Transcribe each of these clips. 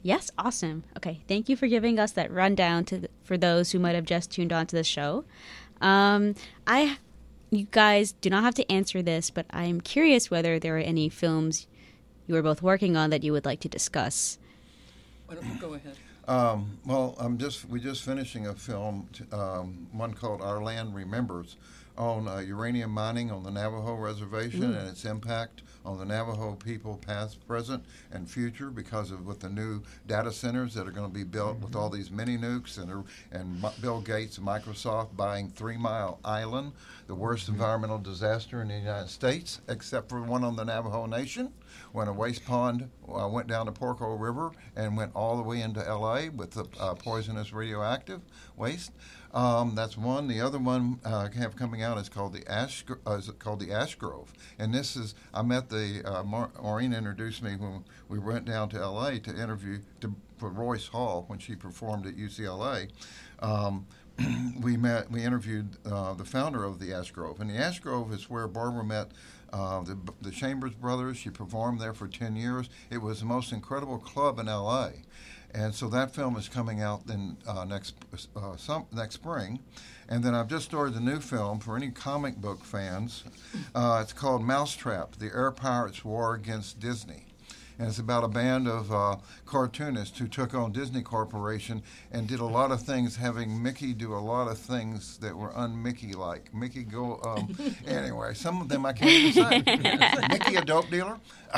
Yes, awesome. Okay, thank you for giving us that rundown for those who might have just tuned on to the show. I, you guys do not have to answer this, but I am curious whether there are any films you are both working on that you would like to discuss. Why don't you go ahead? Well, we're just finishing a film, one called Our Land Remembers, on uranium mining on the Navajo Reservation and its impact on the Navajo people, past, present, and future, because of with the new data centers that are going to be built with all these mini nukes and Bill Gates and Microsoft buying 3 Mile Island, the worst environmental disaster in the United States, except for one on the Navajo Nation, when a waste pond went down the Porco River and went all the way into L.A. with the poisonous radioactive waste. That's one. The other one I have coming out is called the Ash Grove, and this is I met Maureen introduced me when we went down to L.A. to interview for Royce Hall when she performed at UCLA. We interviewed the founder of the Ash Grove, and the Ash Grove is where Barbara met the Chambers brothers. She performed there for 10 years. It was the most incredible club in L.A. And so that film is coming out in next spring. And then I've just started a new film for any comic book fans. It's called Mousetrap, The Air Pirates' War Against Disney. And it's about a band of cartoonists who took on Disney Corporation and did a lot of things, having Mickey do a lot of things that were un-Mickey-like. Mickey go, anyway, some of them I can't even say. Mickey a dope dealer?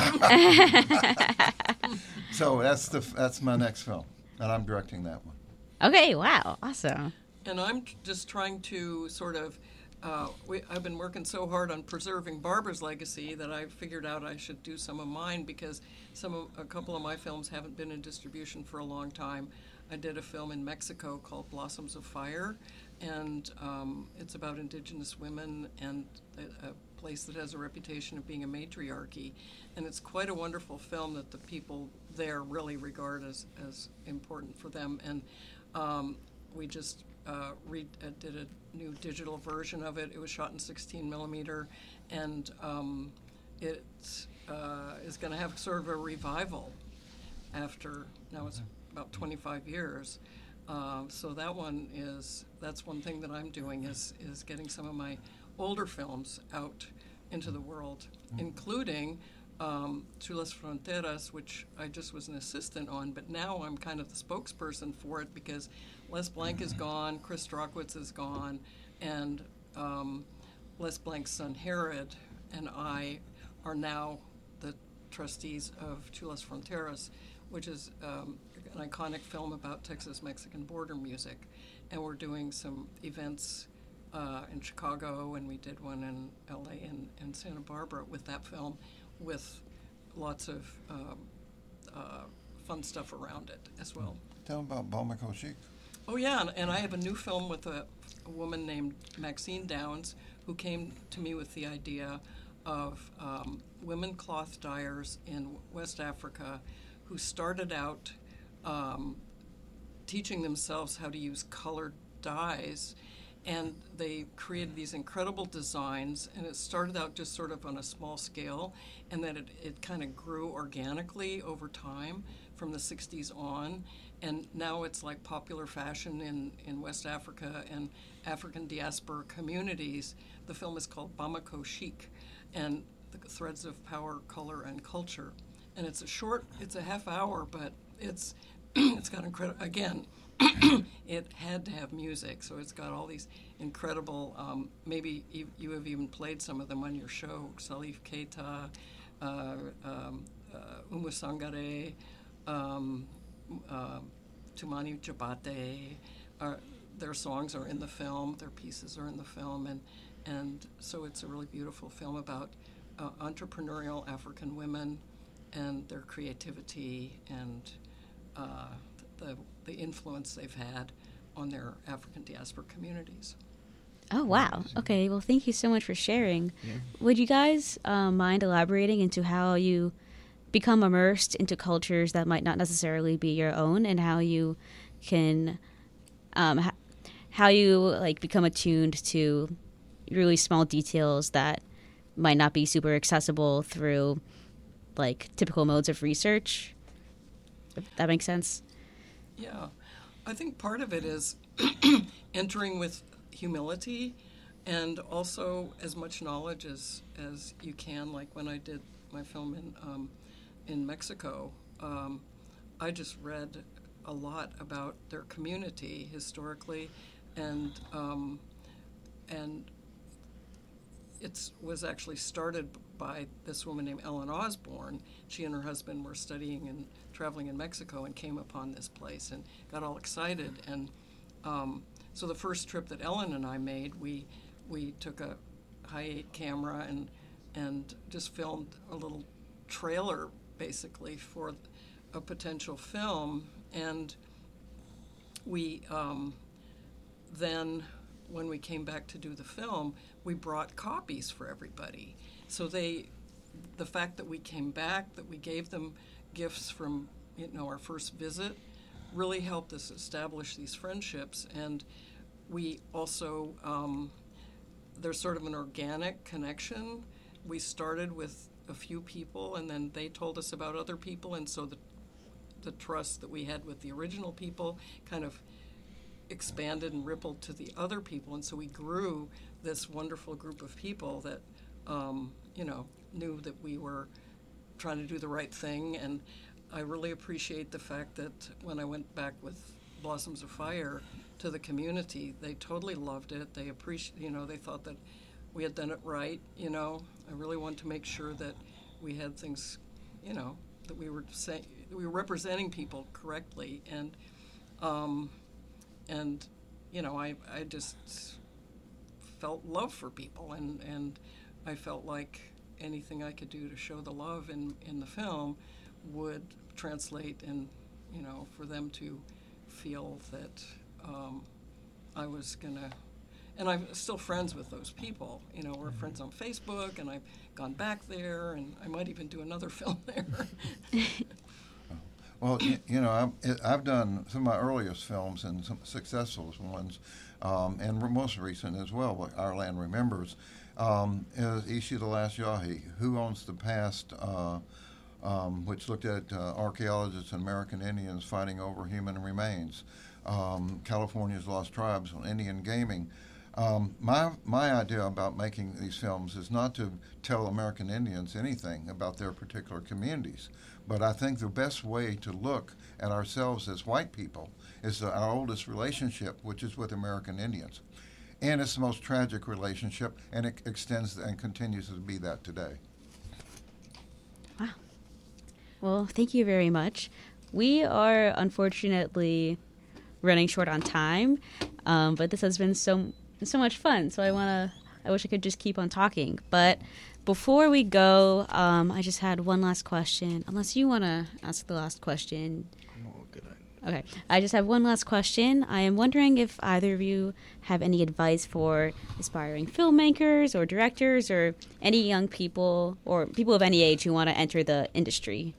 So that's my next film, and I'm directing that one. Okay, wow, awesome. And I'm just trying to sort of, I've been working so hard on preserving Barbara's legacy that I figured out I should do some of mine, because a couple of my films haven't been in distribution for a long time. I did a film in Mexico called Blossoms of Fire, and it's about indigenous women and a place that has a reputation of being a matriarchy. And it's quite a wonderful film that the people there really regard as important for them. And we just did a new digital version of it. It was shot in 16 millimeter, and it is going to have sort of a revival after, now it's about 25 years. So that's one thing that I'm doing is getting some of my older films out into the world, including Chulas Fronteras, which I just was an assistant on, but now I'm kind of the spokesperson for it because Les Blank is gone, Chris Strachwitz is gone, and Les Blank's son Herod and I are now the trustees of Chulas Fronteras, which is an iconic film about Texas-Mexican border music. And we're doing some events in Chicago, and we did one in LA and Santa Barbara with that film, with lots of fun stuff around it as well. Tell them about Bamako Chic. Oh yeah, and I have a new film with a woman named Maxine Downs, who came to me with the idea of women cloth dyers in West Africa who started out teaching themselves how to use colored dyes, and they created these incredible designs, and it started out just sort of on a small scale, and then it kind of grew organically over time from the 60s on, and now it's like popular fashion in West Africa and African diaspora communities. The film is called Bamako Chic, and the Threads of Power, Color, and Culture. And it's a half hour, but it's got incredible, again, it had to have music, so it's got all these incredible, maybe you have even played some of them on your show, Salif Keita, Umu Sangare, Tumani Jabate, their songs are in the film, their pieces are in the film, and so it's a really beautiful film about entrepreneurial African women and their creativity and the influence they've had on their African diaspora communities. Oh, wow. Okay, well, thank you so much for sharing. Yeah. Would you guys mind elaborating into how you become immersed into cultures that might not necessarily be your own, and how you can, how you like become attuned to really small details that might not be super accessible through like typical modes of research? if that makes sense. Yeah. I think part of it is entering with humility and also as much knowledge as you can. Like when I did my film in Mexico, I just read a lot about their community historically, and it was actually started by this woman named Ellen Osborne. She and her husband were studying and traveling in Mexico and came upon this place and got all excited. And so the first trip that Ellen and I made, we took a high-8 camera and just filmed a little trailer basically for a potential film. And we then, when we came back to do the film, we brought copies for everybody. So the fact that we came back, that we gave them gifts from our first visit, really helped us establish these friendships. And we also, there's sort of an organic connection. We started with a few people, and then they told us about other people, and so the trust that we had with the original people kind of expanded and rippled to the other people, and so we grew this wonderful group of people that knew that we were trying to do the right thing. And I really appreciate the fact that when I went back with Blossoms of Fire to the community, they totally loved it. They they thought that we had done it right. I really want to make sure that we had things, that we were representing people correctly, and I just felt love for people, and I felt like anything I could do to show the love in the film would translate, and for them to feel that I was gonna. And I'm still friends with those people. We're friends on Facebook, and I've gone back there, and I might even do another film there. Well, I've done some of my earliest films and some successful ones, and most recent as well, like Our Land Remembers, is Ishi the Last Yahi, Who Owns the Past, which looked at archaeologists and American Indians fighting over human remains, California's Lost Tribes on Indian gaming. My idea about making these films is not to tell American Indians anything about their particular communities, but I think the best way to look at ourselves as white people is our oldest relationship, which is with American Indians. And it's the most tragic relationship, and it extends and continues to be that today. Wow. Well, thank you very much. We are unfortunately running short on time, but this has been so much fun. So I wish I could just keep on talking. But before we go, I just had one last question. Unless you want to ask the last question. Okay. I just have one last question. I am wondering if either of you have any advice for aspiring filmmakers or directors or any young people or people of any age who want to enter the industry.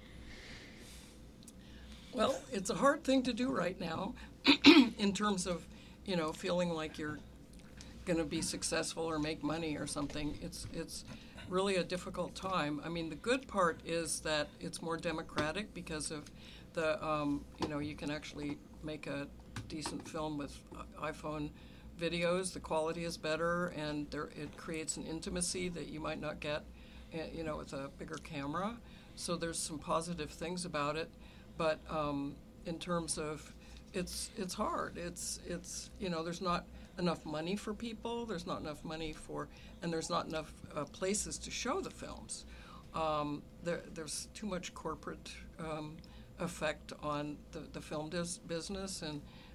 Well, it's a hard thing to do right now in terms of, feeling like you're going to be successful or make money or something. It's really a difficult time. I mean, the good part is that it's more democratic because of the, you can actually make a decent film with iPhone videos. The quality is better, and it creates an intimacy that you might not get, with a bigger camera. So there's some positive things about it, but in terms of, it's hard. It's there's not enough money for people. There's not enough money and there's not enough places to show the films. There's too much corporate effect on the film business,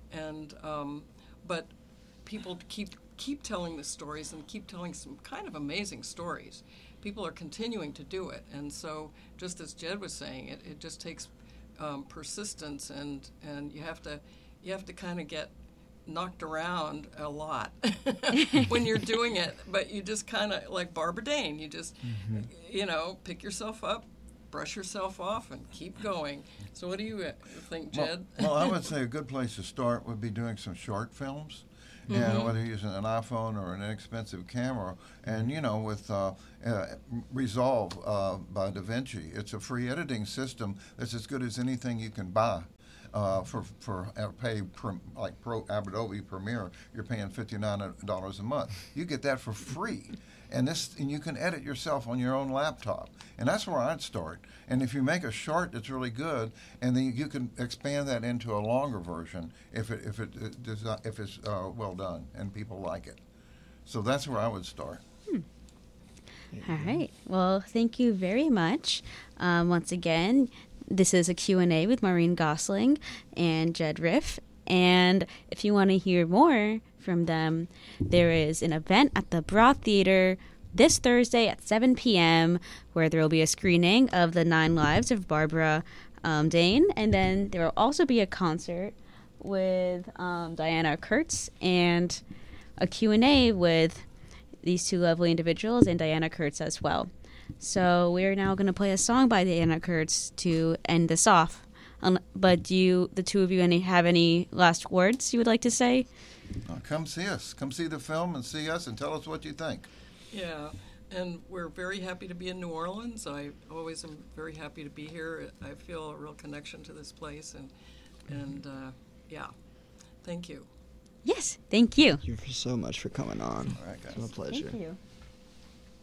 but people keep telling the stories and keep telling some kind of amazing stories. People are continuing to do it, and so just as Jed was saying, it just takes persistence, and you have to kind of get knocked around a lot when you're doing it, but you just kind of, like Barbara Dane, you just pick yourself up, brush yourself off, and keep going. So what do you think, Jed? Well, I would say a good place to start would be doing some short films and whether you're using an iPhone or an inexpensive camera. And, you know, with Resolve by DaVinci, it's a free editing system that's as good as anything you can buy. Like Adobe Premiere, you're paying $59 a month. You get that for free, and you can edit yourself on your own laptop, and that's where I'd start. And if you make a short that's really good, and then you can expand that into a longer version if it's well done and people like it. So that's where I would start. All right. Well, thank you very much. Once again, this is a Q&A with Maureen Gosling and Jed Riff. And if you want to hear more from them, there is an event at the Broad Theater this Thursday at 7 p.m. where there will be a screening of The 9 Lives of Barbara Dane. And then there will also be a concert with Diana Kurtz and a Q&A with these two lovely individuals and Diana Kurtz as well. So we're now going to play a song by Diana Kurtz to end this off. But do you, the two of you, have any last words you would like to say? Come see us. Come see the film and see us and tell us what you think. Yeah, and we're very happy to be in New Orleans. I always am very happy to be here. I feel a real connection to this place, and yeah, thank you. Yes, thank you. Thank you so much for coming on. All right, guys. It's been a pleasure. Thank you.